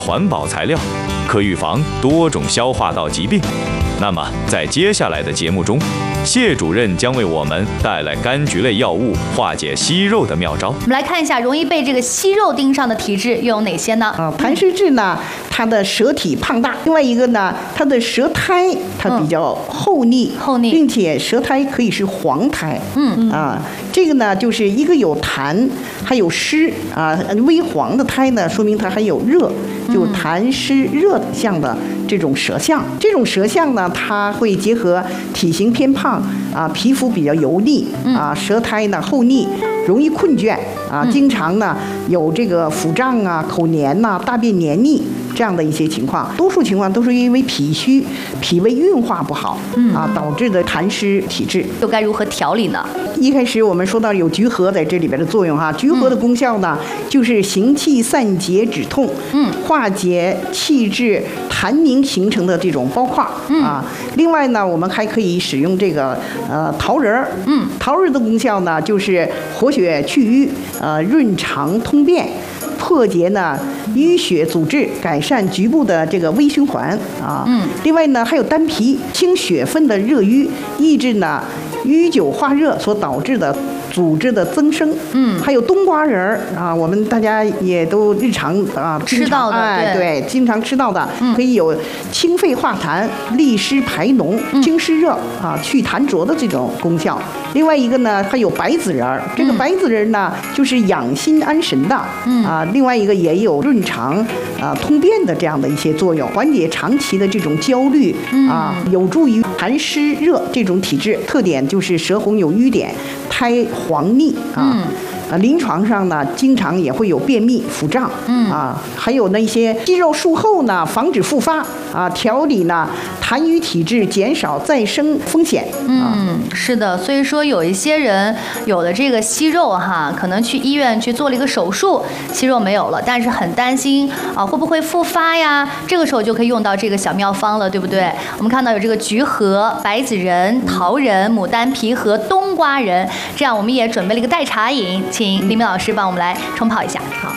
环保材料，可预防多种消化道疾病。那么，在接下来的节目中，谢主任将为我们带来柑橘类药物化解息肉的妙招。 我们来看一下，容易被这个息肉盯上的体质又有哪些呢？ 痰湿质呢，它的舌体胖大；另外一个呢，它的舌苔它比较厚腻，并且舌苔可以是黄苔。这个呢，就是一个有痰，还有湿微黄的苔呢，说明它还有热，就痰湿热象的这种舌象。这种舌象呢，它会结合体型偏胖皮肤比较油腻舌苔呢厚腻，容易困倦经常呢有这个腹胀口黏大便黏腻这样的一些情况。多数情况都是因为脾虚、脾胃运化不好导致的痰湿体质。 又该如何调理呢？ 一开始我们说到有橘核在这里边的作用橘核的功效呢，就是行气散结止痛，化解气滞痰凝形成的这种包块另外呢，我们还可以使用这个桃仁桃仁的功效呢，就是活血去瘀，润肠通便，破解呢淤血阻滞，改善局部的这个微循环另外呢，还有丹皮，清血分的热瘀，抑制呢淤久化热所导致的组织的增生。还有冬瓜仁我们大家也都日常吃到的， 对，经常吃到的，可以有清肺化痰、利湿排脓、清湿热去痰浊的这种功效。另外一个呢，还有白子仁这个白子仁呢，就是养心安神的另外一个也有润肠通便的这样的一些作用，缓解长期的这种焦虑有助于痰湿热这种体质。特点就是舌红有瘀点，苔黄腻临床上呢，经常也会有便秘、腹胀还有那些肌肉术后呢，防止复发调理呢痰瘀体质，减少再生风险。 是的，所以说有一些人有了这个息肉可能去医院去做了一个手术，息肉没有了，但是很担心会不会复发呀？这个时候就可以用到这个小妙方了，对不对？我们看到有这个橘核、白子仁、桃仁、牡丹皮和冬瓜仁，这样我们也准备了一个代茶饮，请李明老师帮我们来冲泡一下。好，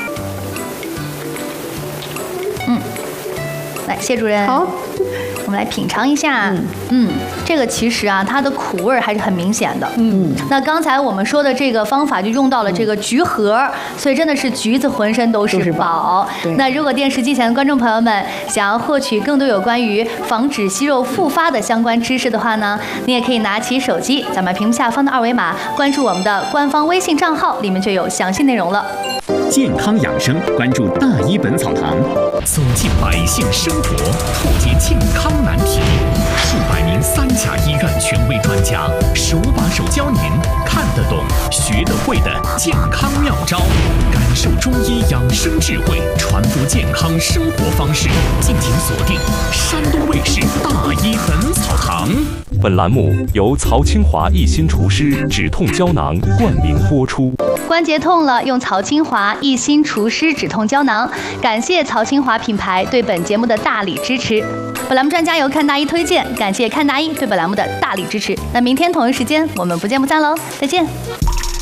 来，谢主任。 好。 我们来品尝一下，这个其实它的苦味还是很明显的。那刚才我们说的这个方法就用到了这个橘核，所以真的是橘子浑身都是宝。那如果电视机前的观众朋友们想要获取更多有关于防止息肉复发的相关知识的话呢，你也可以拿起手机，咱们屏幕下方的二维码关注我们的官方微信账号，里面就有详细内容了。 健康养生，关注大医本草堂，走进百姓生活，破解健康难题。数百名3甲医院权威专家，手把手教您看得懂、学得会的健康妙招，感受中医养生智慧，传播健康生活方式。敬请锁定山东卫视大医本草堂。 本栏目由曹清华一心除湿止痛胶囊冠名播出。 关节痛了，用曹清华一心除湿止痛胶囊。感谢曹清华品牌对本节目的大力支持。本栏目专家由看大医推荐，感谢看大医对本栏目的大力支持。那明天同一时间我们不见不散喽，再见。